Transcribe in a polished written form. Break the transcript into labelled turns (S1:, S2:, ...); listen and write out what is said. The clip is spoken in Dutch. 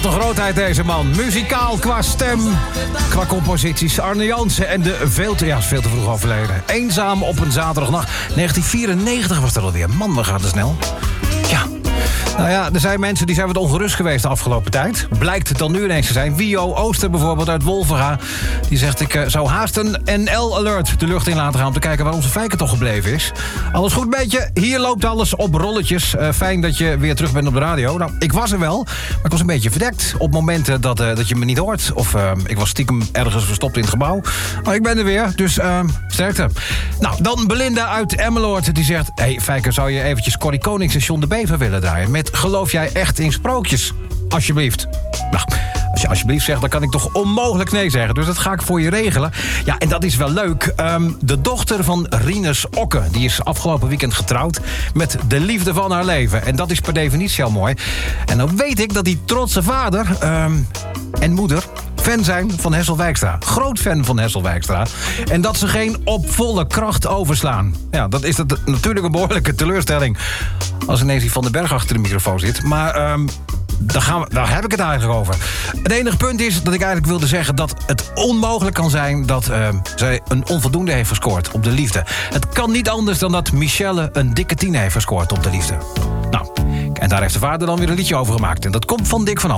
S1: Toch een grootheid deze man. Muzikaal qua stem, qua composities. Arne Jansen en de veel te vroeg overleden. Eenzaam op een zaterdagnacht. 1994 was dat alweer. Man, we gaan te snel. Ja. Nou ja, er zijn mensen die zijn wat ongerust geweest de afgelopen tijd. Blijkt dan nu ineens te zijn. Wio Ooster bijvoorbeeld uit Wolvera. Die zegt, ik zou haast een NL-alert de lucht in laten gaan... om te kijken waar onze Fijke toch gebleven is. Alles goed beetje? Hier loopt alles op rolletjes. Fijn dat je weer terug bent op de radio. Nou, ik was er wel, maar ik was een beetje verdekt... op momenten dat je me niet hoort. Of ik was stiekem ergens verstopt in het gebouw. Maar ik ben er weer, dus sterkte. Nou, dan Belinda uit Emmeloord. Die zegt, hey Fijke, zou je eventjes Corrie Konings en John de Bever willen draaien? Met geloof jij echt in sprookjes? Alsjeblieft. Nou, als je alsjeblieft zegt, dan kan ik toch onmogelijk nee zeggen. Dus dat ga ik voor je regelen. Ja, en dat is wel leuk. De dochter van Rinus Okke, die is afgelopen weekend getrouwd... met de liefde van haar leven. En dat is per definitie al mooi. En dan weet ik dat die trotse vader en moeder... fan zijn van Hessel Wijkstra. Groot fan van Hessel Wijkstra. En dat ze geen op volle kracht overslaan. Ja, dat is natuurlijk een behoorlijke teleurstelling... als ineens die Van den Berg achter de microfoon zit. Maar daar heb ik het eigenlijk over. Het enige punt is dat ik eigenlijk wilde zeggen... dat het onmogelijk kan zijn dat zij een onvoldoende heeft gescoord op de liefde. Het kan niet anders dan dat Michelle een dikke 10 heeft gescoord op de liefde. Nou, en daar heeft de vader dan weer een liedje over gemaakt. En dat komt van Dick van Al.